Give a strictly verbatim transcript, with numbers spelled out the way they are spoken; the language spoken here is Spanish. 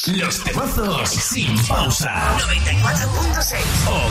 Los temazos sin pausa. noventa y cuatro punto seis.